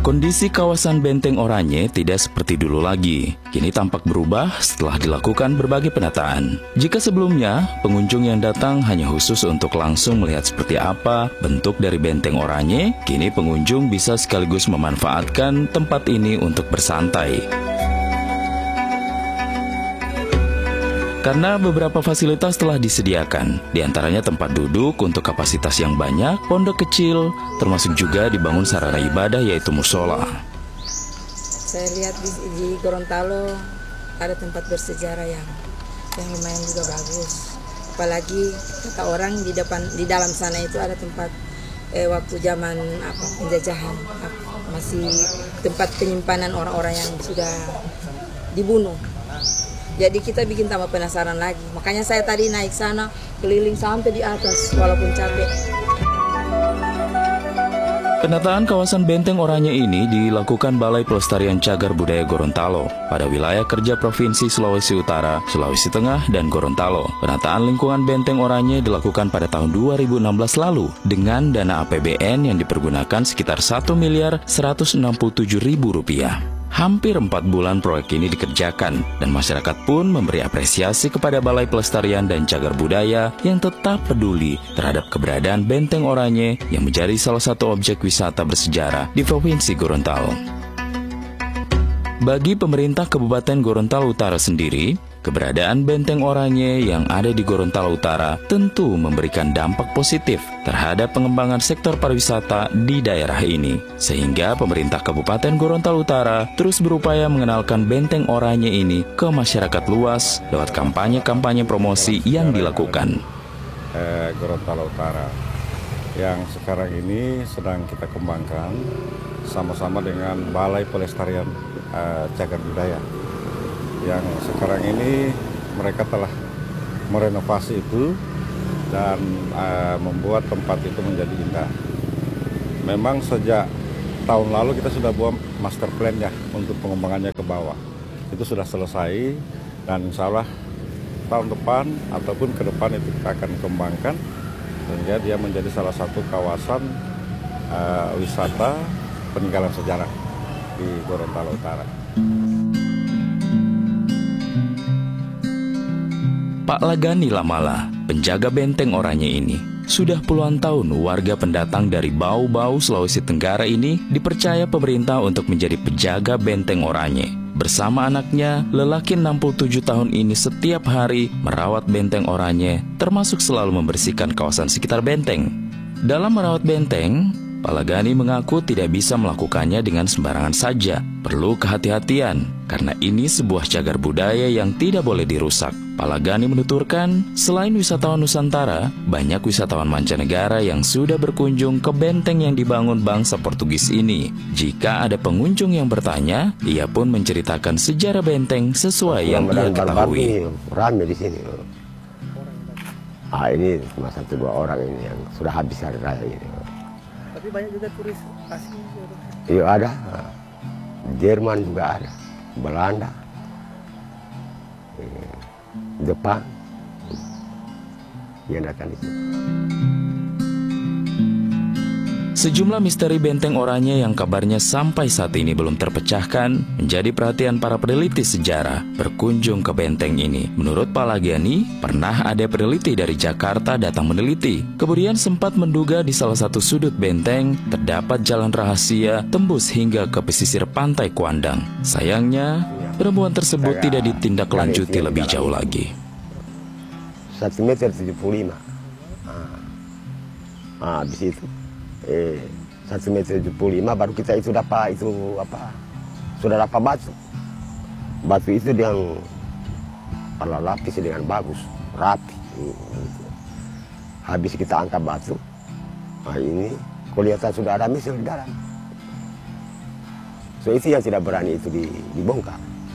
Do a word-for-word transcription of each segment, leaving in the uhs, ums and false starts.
Kondisi kawasan Benteng Oranye tidak seperti dulu lagi. Kini tampak berubah setelah dilakukan berbagai penataan. Jika sebelumnya, pengunjung yang datang hanya khusus untuk langsung melihat seperti apa bentuk dari Benteng Oranye, kini pengunjung bisa sekaligus memanfaatkan tempat ini untuk bersantai. Karena beberapa fasilitas telah disediakan, diantaranya tempat duduk untuk kapasitas yang banyak, pondok kecil, termasuk juga dibangun sarana ibadah yaitu musola. Saya lihat di, di Gorontalo ada tempat bersejarah yang yang lumayan juga bagus. Apalagi kata orang di depan di dalam sana itu ada tempat eh, waktu zaman apa penjajahan, apa, masih tempat penyimpanan orang-orang yang sudah dibunuh. Jadi kita bikin tambah penasaran lagi. Makanya saya tadi naik sana, keliling sampai di atas, walaupun capek. Penataan kawasan Benteng Oranye ini dilakukan Balai Pelestarian Cagar Budaya Gorontalo pada wilayah kerja Provinsi Sulawesi Utara, Sulawesi Tengah, dan Gorontalo. Penataan lingkungan Benteng Oranye dilakukan pada tahun dua ribu enam belas lalu dengan dana A P B N yang dipergunakan sekitar satu miliar seratus enam puluh tujuh ribu rupiah. Hampir empat bulan proyek ini dikerjakan dan masyarakat pun memberi apresiasi kepada Balai Pelestarian dan Cagar Budaya yang tetap peduli terhadap keberadaan Benteng Oranye yang menjadi salah satu objek wisata bersejarah di Provinsi Gorontalo. Bagi pemerintah Kabupaten Gorontalo Utara sendiri, keberadaan Benteng Oranye yang ada di Gorontalo Utara tentu memberikan dampak positif terhadap pengembangan sektor pariwisata di daerah ini. Sehingga pemerintah Kabupaten Gorontalo Utara terus berupaya mengenalkan Benteng Oranye ini ke masyarakat luas lewat kampanye-kampanye promosi yang dilakukan. Eh, Gorontalo Utara yang sekarang ini sedang kita kembangkan sama-sama dengan Balai Pelestarian eh, Cagar Budaya. Yang sekarang ini mereka telah merenovasi itu dan uh, membuat tempat itu menjadi indah. Memang sejak tahun lalu kita sudah buat master plan ya untuk pengembangannya ke bawah. Itu sudah selesai dan insya Allah tahun depan ataupun ke depan itu kita akan kembangkan sehingga dia menjadi salah satu kawasan uh, wisata peninggalan sejarah di Gorontalo Utara. Pak Lagani Lamala, penjaga Benteng Oranye ini, sudah puluhan tahun warga pendatang dari Bau-Bau, Sulawesi Tenggara ini dipercaya pemerintah untuk menjadi penjaga Benteng Oranye. Bersama anaknya, lelaki enam puluh tujuh tahun ini setiap hari merawat Benteng Oranye, termasuk selalu membersihkan kawasan sekitar benteng. Dalam merawat benteng, Pak Lagani mengaku tidak bisa melakukannya dengan sembarangan saja. Perlu kehati-hatian, karena ini sebuah cagar budaya yang tidak boleh dirusak. Pak Lagani menuturkan, selain wisatawan Nusantara, banyak wisatawan mancanegara yang sudah berkunjung ke benteng yang dibangun bangsa Portugis ini. Jika ada pengunjung yang bertanya, ia pun menceritakan sejarah benteng sesuai yang ia ketahui. Ramai di sini. Ah, ini cuma satu dua orang ini yang sudah habis hari raya ini. Tapi banyak juga turis asing. Iya ada, Jerman juga ada, Belanda, Jepang yang datang di sini. Sejumlah misteri Benteng Oranye yang kabarnya sampai saat ini belum terpecahkan menjadi perhatian para peneliti sejarah berkunjung ke benteng ini. Menurut Pak Lagani, pernah ada peneliti dari Jakarta datang meneliti. Kemudian sempat menduga di salah satu sudut benteng terdapat jalan rahasia tembus hingga ke pesisir pantai Kuandang. Sayangnya, penemuan tersebut tidak ditindaklanjuti lebih jauh lagi. Satu meter tujuh puluh lima. Ah, habis itu. Eh, satu meter tujuh puluh lima baru kita itu dapat itu apa sudah dapat batu batu itu yang ala lapis dengan bagus rapi. Habis kita angkat batu, nah ini kelihatan sudah ada misil di dalam. So itu yang tidak berani itu dibongkar.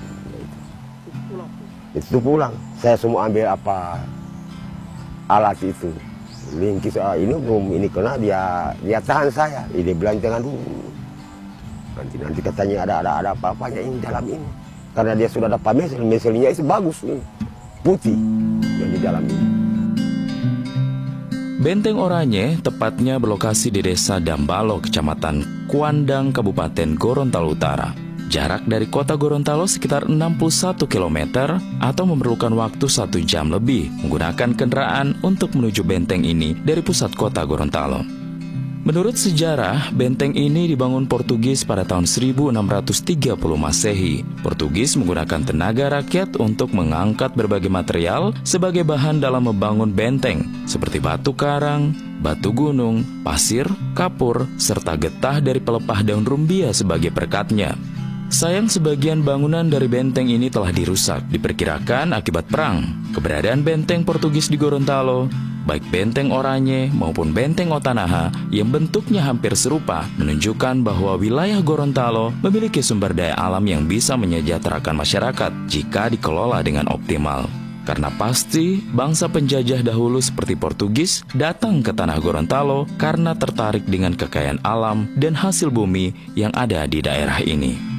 Itu pulang. Saya semua ambil apa alat itu. Lingkis, ah, ini belum ini kena dia dia tahan saya, ini bilang jangan dulu. Nanti nanti katanya ada ada ada apa-apanya ini dalam ini, karena dia sudah dapat mesil, mesilnya itu bagus ini, putih yang di dalam ini. Benteng Oranye tepatnya berlokasi di Desa Dambalo, Kecamatan Kuandang, Kabupaten Gorontalo Utara. Jarak dari kota Gorontalo sekitar enam puluh satu kilometer atau memerlukan waktu satu jam lebih menggunakan kendaraan untuk menuju benteng ini dari pusat kota Gorontalo. Menurut sejarah, benteng ini dibangun Portugis pada tahun seribu enam ratus tiga puluh Masehi. Portugis menggunakan tenaga rakyat untuk mengangkat berbagai material sebagai bahan dalam membangun benteng, seperti batu karang, batu gunung, pasir, kapur, serta getah dari pelepah daun rumbia sebagai perekatnya. Sayang sebagian bangunan dari benteng ini telah dirusak, diperkirakan akibat perang. Keberadaan benteng Portugis di Gorontalo, baik benteng Oranye maupun benteng Otanaha yang bentuknya hampir serupa, menunjukkan bahwa wilayah Gorontalo memiliki sumber daya alam yang bisa menyejahterakan masyarakat jika dikelola dengan optimal. Karena pasti bangsa penjajah dahulu seperti Portugis datang ke tanah Gorontalo karena tertarik dengan kekayaan alam dan hasil bumi yang ada di daerah ini.